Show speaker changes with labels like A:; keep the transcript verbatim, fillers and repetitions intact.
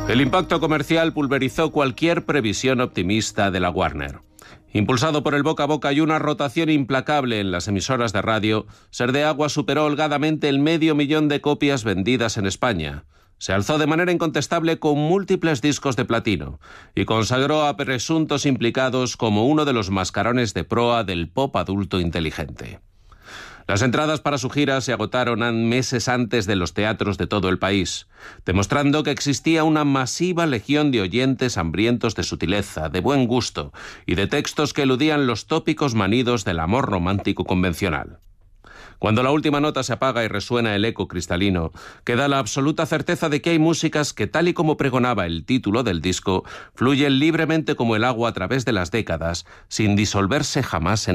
A: El impacto comercial pulverizó cualquier previsión optimista de la Warner. Impulsado por el boca a boca y una rotación implacable en las emisoras de radio, Ser de Agua superó holgadamente el medio millón de copias vendidas en España. Se alzó de manera incontestable con múltiples discos de platino y consagró a presuntos implicados como uno de los mascarones de proa del pop adulto inteligente. Las entradas para su gira se agotaron meses antes de los teatros de todo el país, demostrando que existía una masiva legión de oyentes hambrientos de sutileza, de buen gusto y de textos que eludían los tópicos manidos del amor romántico convencional. Cuando la última nota se apaga y resuena el eco cristalino, queda la absoluta certeza de que hay músicas que, tal y como pregonaba el título del disco, fluyen libremente como el agua a través de las décadas, sin disolverse jamás en